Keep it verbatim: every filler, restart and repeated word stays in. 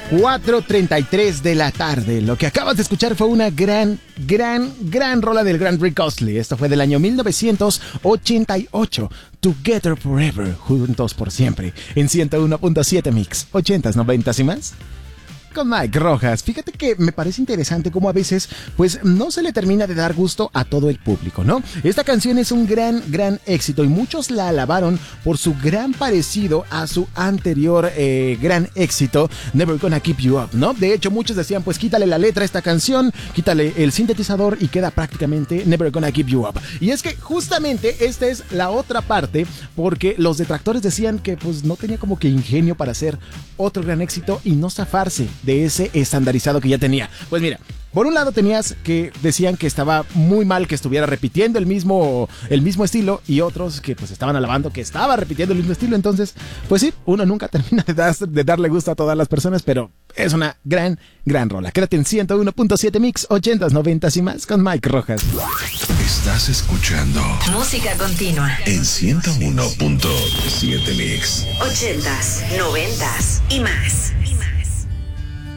cuatro treinta y tres de la tarde. Lo que acabas de escuchar fue una gran, gran, gran rola del gran Rick Astley. Esto fue del año mil novecientos ochenta y ocho. Together Forever, juntos por siempre. En ciento uno punto siete Mix, ochentas, noventas y más. Con Mike Rojas. Fíjate que me parece interesante cómo a veces pues no se le termina de dar gusto a todo el público, ¿no? Esta canción es un gran, gran éxito y muchos la alabaron por su gran parecido a su anterior eh, gran éxito, Never Gonna Keep You Up, ¿no? De hecho, muchos decían, pues quítale la letra a esta canción, quítale el sintetizador y queda prácticamente Never Gonna Keep You Up. Y es que justamente esta es la otra parte, porque los detractores decían que pues no tenía como que ingenio para hacer otro gran éxito y no zafarse de ese estandarizado que ya tenía. Pues mira, por un lado tenías que decían que estaba muy mal que estuviera repitiendo el mismo, el mismo estilo, y otros que pues estaban alabando que estaba repitiendo el mismo estilo. Entonces, pues sí, uno nunca termina de, dar, de darle gusto a todas las personas, pero es una gran, gran rola. Quédate en ciento uno punto siete Mix, ochentas, noventas y más con Mike Rojas. Estás escuchando música continua en ciento uno punto siete Mix, ochentas, noventas y más.